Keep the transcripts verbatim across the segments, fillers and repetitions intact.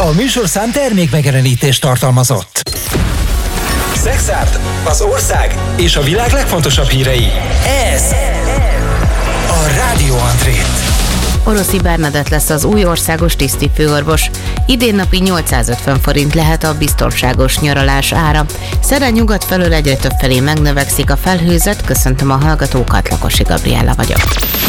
A műsorszám termék megjelenítést tartalmazott. Szexárd, az ország és a világ legfontosabb hírei. Ez a Rádió André. Oroszi Bernadett lesz az új országos tisztifőorvos. Idén napi nyolcszázötven forint lehet a biztonságos nyaralás ára. Szeren nyugat felől egyre több felé megnövekszik a felhőzet. Köszöntöm a hallgatókat, Lakosi Gabriella vagyok.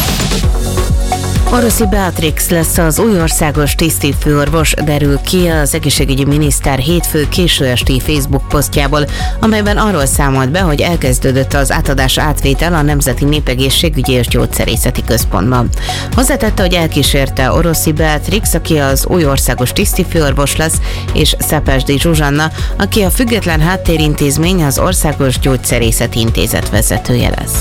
Oroszi Beatrix lesz az új országos tisztifőorvos, derül ki az egészségügyi miniszter hétfő késő esti Facebook posztjából, amelyben arról számolt be, hogy elkezdődött az átadás átvétel a Nemzeti Népegészségügyi és Gyógyszerészeti Központban. Hozzátette, hogy elkísérte Oroszi Beatrix, aki az új országos tisztifőorvos lesz, és Szepesdi Zsuzsanna, aki a Független Háttérintézmény, az Országos Gyógyszerészeti Intézet vezetője lesz.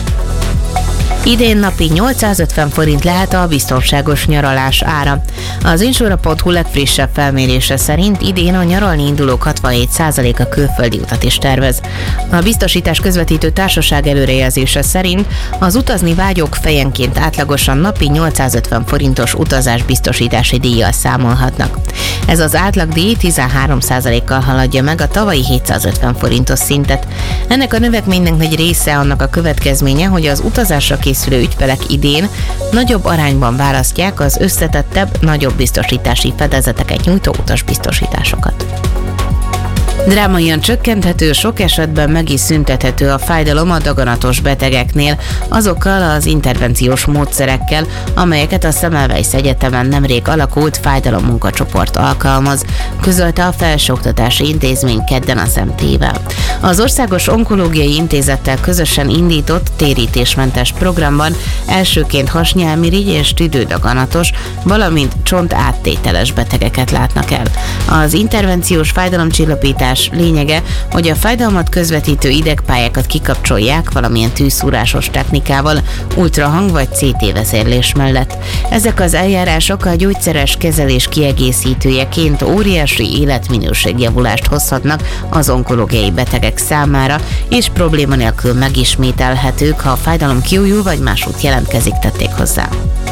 Idén napi nyolcszázötven forint lehet a biztonságos nyaralás ára. Az insura pont hu legfrissebb felmérése szerint idén a nyaralni indulók hatvanhét százaléka külföldi utat is tervez. A biztosítás közvetítő társaság előrejelzése szerint az utazni vágyók fejenként átlagosan napi nyolcszázötven forintos utazásbiztosítási díjjal számolhatnak. Ez az átlagdíj tizenhárom százalékkal haladja meg a tavalyi hétszázötven forintos szintet. Ennek a növekménynek egy része annak a következménye, hogy az utazásra készülő ügyfelek idén nagyobb arányban választják az összetettebb, nagyobb biztosítási fedezeteket nyújtó utasbiztosításokat. Drámaian csökkenthető, sok esetben meg is szüntethető a fájdalom a daganatos betegeknél azokkal az intervenciós módszerekkel, amelyeket a Semmelweis Egyetemen nemrég alakult fájdalommunkacsoport alkalmaz, közölte a Felsőoktatási Intézmény kedden az em té-vel. Az Országos Onkológiai Intézettel közösen indított térítésmentes programban elsőként hasnyálmirigy és tüdődaganatos, valamint csont áttételes betegeket látnak el. Az intervenciós fájdalomcsillapítás lényege, hogy a fájdalmat közvetítő idegpályákat kikapcsolják valamilyen tűzszúrásos technikával, ultrahang vagy cé té vezérlés mellett. Ezek az eljárások a gyógyszeres kezelés kiegészítőjeként óriási életminőségjavulást hozhatnak az onkológiai betegek számára, és probléma nélkül megismételhetők, ha a fájdalom kiújul vagy másút jelentkezik, tették hozzá.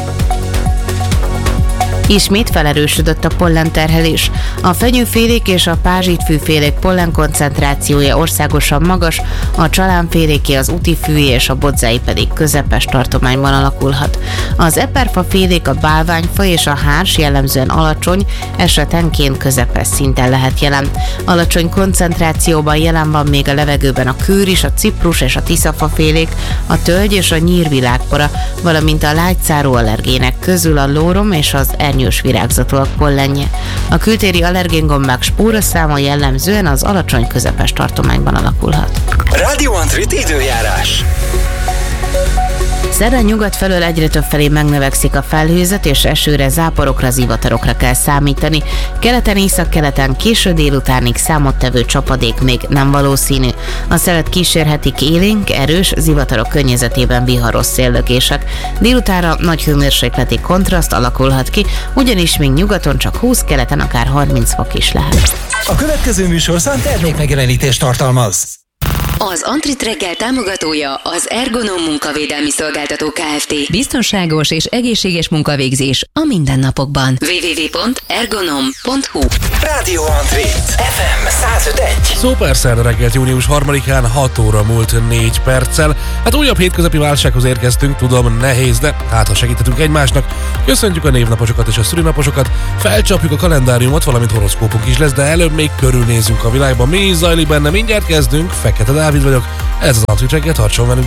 Ismét felerősödött a pollenterhelés. A fenyőfélék és a pázsitfűfélék pollenkoncentrációja országosan magas, a csalánféléké, az utifűi és a bodzái pedig közepes tartományban alakulhat. Az eperfafélék, a bálványfa és a hárs jellemzően alacsony, esetenként közepes szinten lehet jelen. Alacsony koncentrációban jelen van még a levegőben a kőris, a ciprus és a tiszafafélék, a tölgy és a nyírvilágpora, valamint a lágyszárú allergének közül a lórom és az ernyős virágzatúak pollenje. A kültéri allergéngombák spóraszáma jellemzően az alacsony közepes tartományban alakulhat. Rádió Andrét időjárás. Szeren nyugat felől egyre több felé megnövekszik a felhőzet, és esőre, záporokra, zivatarokra kell számítani. Keleten, északkeleten késő délutánig számottevő csapadék még nem valószínű. A szelet kísérhetik élénk, erős, zivatarok környezetében viharos széllökések. Délutánra nagy hőmérsékleti kontraszt alakulhat ki, ugyanis még nyugaton csak húsz, keleten akár harminc fok is lehet. A következő műsorszám termék megjelenítést tartalmaz. Az Antrit reggel támogatója az Ergonom Munkavédelmi Szolgáltató Kft. Biztonságos és egészséges munkavégzés a mindennapokban. double-u double-u double-u pont ergonom pont hu Rádió Andrét, ef em száz öt egy. Szuper szerda reggelt, június harmadikán, hat óra múlt négy perccel. Hát újabb hétköznapi válsághoz érkeztünk, tudom, nehéz, de hát ha segíthetünk egymásnak. Köszöntjük a névnaposokat és a szülinaposokat, felcsapjuk a kalendáriumot, valamint horoszkópunk is lesz, de előbb még körülnézzünk a világban. Mi zajlik benne, mindjárt kezdünk. Fekete Dávid vagyok, ez az Antrit reggel, tartson velünk!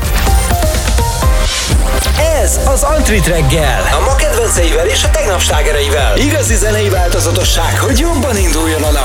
Ez az Antrit reggel, a ma kedvenceivel és a tegnap slágereivel. Igazi zenei változatosság, hogy jobban induljon a nap.